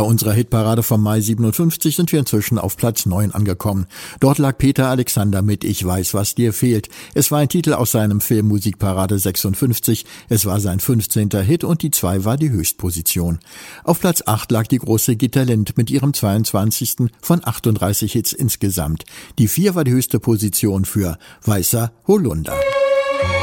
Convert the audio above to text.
unserer Hitparade vom Mai 57 sind wir inzwischen auf Platz 9 angekommen. Dort lag Peter Alexander mit Ich weiß, was dir fehlt. Es war ein Titel aus seinem Film Musikparade 56. Es war sein 15. Hit und die 2 war die Höchstposition. Auf Platz 8 lag die große Gitta Lind mit ihrem 22. von 38 Hits insgesamt. Die 4 war die höchste Position für Weißer Holunder.